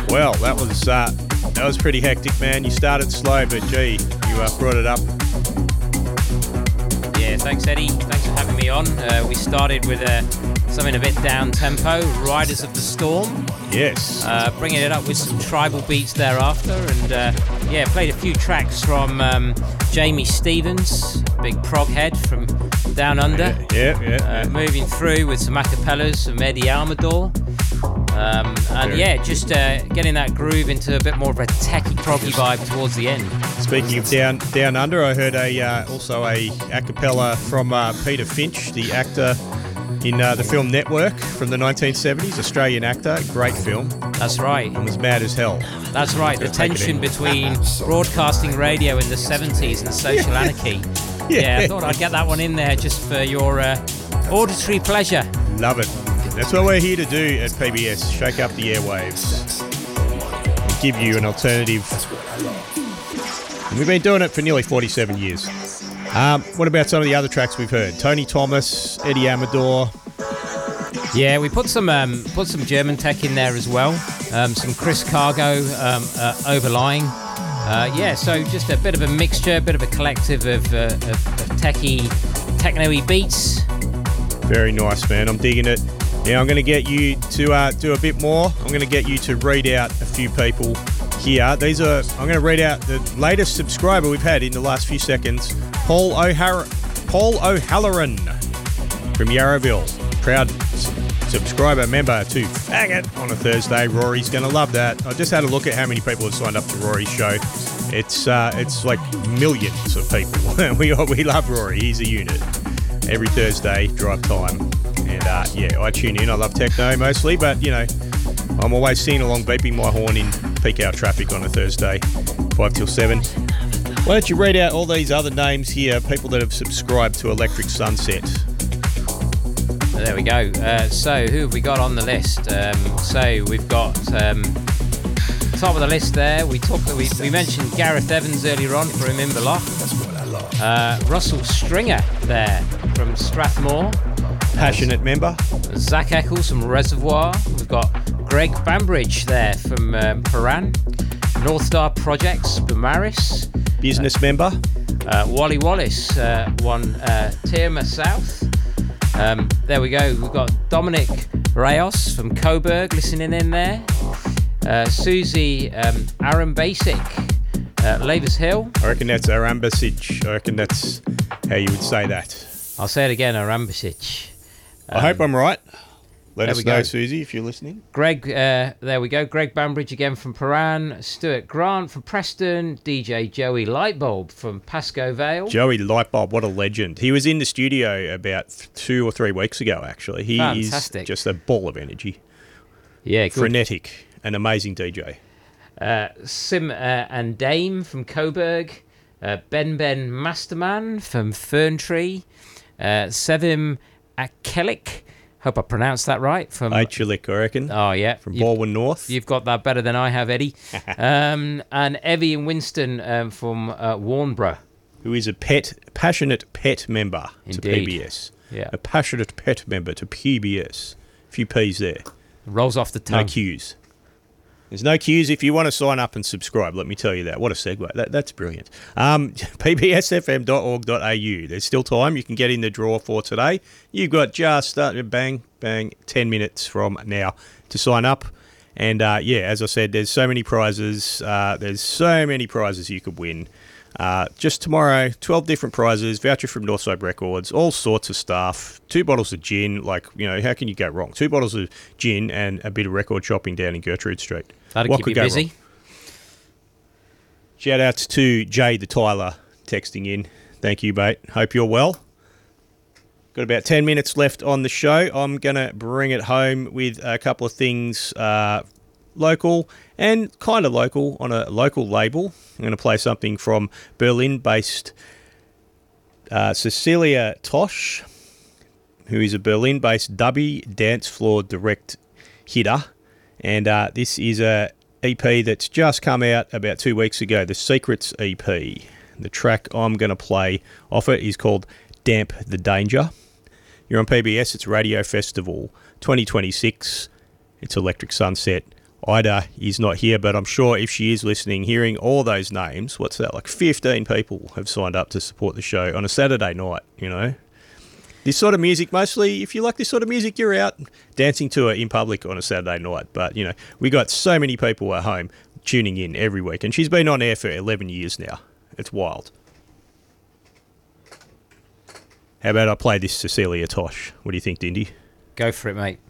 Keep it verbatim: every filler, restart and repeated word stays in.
Well, that was uh, that was pretty hectic, man. You started slow, but gee, you uh, brought it up. Yeah, thanks, Eddie. Thanks for having me on. Uh, we started with uh, something a bit down-tempo, Riders of the Storm. Yes. Uh, bringing it up with some tribal beats thereafter, and uh, yeah, played a few tracks from um, Jamie Stevens, big prog head from Down Under. Yeah, yeah. yeah, uh, yeah. Moving through with some acapellas from Eddie Amador. Um, and yeah, just uh, getting that groove into a bit more of a techie proggy vibe towards the end. Speaking of down down under, I heard a uh, also a a cappella from uh, Peter Finch, the actor in uh, the film Network from the nineteen seventies, Australian actor, great film. That's right. And was mad as hell. That's right. The tension between broadcasting radio in the seventies and social anarchy. Yeah. yeah, I thought I'd get that one in there just for your uh, auditory pleasure. Love it. That's what we're here to do at P B S, shake up the airwaves and give you an alternative. And we've been doing it for nearly forty-seven years. Um, what about some of the other tracks we've heard? Tony Thomas, Eddie Amador. Yeah, we put some um, put some German tech in there as well. Um, some Chris Cargo um, uh, overlying. Uh, yeah, so just a bit of a mixture, a bit of a collective of, uh, of, of techie, techno-y beats. Very nice, man. I'm digging it. Now I'm going to get you to uh, do a bit more. I'm going to get you to read out a few people here. These are. I'm going to read out the latest subscriber we've had in the last few seconds. Paul O'Hara, Paul O'Halloran from Yarraville. Proud s- subscriber member to Faggot on a Thursday. Rory's going to love that. I just had a look at how many people have signed up to Rory's show. It's uh, it's like millions of people. we we love Rory. He's a unit. Every Thursday, drive time. And uh, yeah, I tune in. I love techno mostly, but you know, I'm always singing along, beeping my horn in peak hour traffic on a Thursday, five till seven. Why don't you read out all these other names here, people that have subscribed to Electric Sunset? There we go. Uh, so who have we got on the list? Um, so we've got um, top of the list there. We talked. We, we mentioned Gareth Evans earlier on from Imberloch. Uh, Russell Stringer there from Strathmore. Passionate member. Zach Eccles from Reservoir. We've got Greg Bambridge there from um, Paran. North Star Projects, Bamaris. Business uh, member. Uh, Wally Wallace, uh, one uh, Tierma South. Um, there we go. We've got Dominic Rayos from Coburg listening in there. Uh, Susie um, Aaron Basic, uh, Lavers Hill. I reckon that's Arambasic. I reckon that's how you would say that. I'll say it again, Arambasic. Um, I hope I'm right. Let there us we know, go. Susie, if you're listening. Greg, uh, there we go. Greg Bambridge again from Paran. Stuart Grant from Preston. D J Joey Lightbulb from Pascoe Vale. Joey Lightbulb, what a legend. He was in the studio about th- two or three weeks ago, actually. He Fantastic. is just a ball of energy. Yeah, good. Frenetic. An amazing D J. Uh, Sim uh, and Dame from Coburg. Uh, Ben Ben Masterman from Ferntree. Uh, Sevim Akelik. Hope I pronounced that right. From Achelik, I reckon. Oh, yeah. From You've- Baldwin North. You've got that better than I have, Eddie. um, and Evie and Winston um, from uh, Warnborough. Who is a pet, passionate pet member Indeed. to P B S. Yeah. A passionate pet member to P B S. A few P's there. Rolls off the tongue. No Q's. There's no Q's if you want to sign up and subscribe, let me tell you that. What a segue. That, that's brilliant. Um, p b s f m dot org dot a u. There's still time. You can get in the draw for today. You've got just, uh, bang, bang, ten minutes from now to sign up. And, uh, yeah, as I said, there's so many prizes. Uh, there's so many prizes you could win. Uh, just tomorrow, twelve different prizes, voucher from Northside Records, all sorts of stuff, two bottles of gin. Like, you know, how can you go wrong? Two bottles of gin and a bit of record shopping down in Gertrude Street. That'll What keep could you go busy. wrong? Shout outs to Jay the Tyler texting in. Thank you, mate. Hope you're well. Got about ten minutes left on the show. I'm going to bring it home with a couple of things uh, local and kind of local on a local label. I'm going to play something from Berlin-based uh, Cecilia Tosh, who is a Berlin-based dubby dance floor direct hitter. And uh, this is a E P that's just come out about two weeks ago, the Secrets E P. The track I'm going to play off it is called Damp the Danger. You're on P B S, it's Radio Festival twenty twenty-six. It's Electric Sunset Ida is not here, but I'm sure if she is listening, hearing all those names, what's that, like fifteen people have signed up to support the show on a Saturday night, you know? This sort of music, mostly, if you like this sort of music, you're out dancing to it in public on a Saturday night. But, you know, we got so many people at home tuning in every week, and she's been on air for eleven years now. It's wild. How about I play this Cecilia Tosh? What do you think, Dindy? Go for it, mate.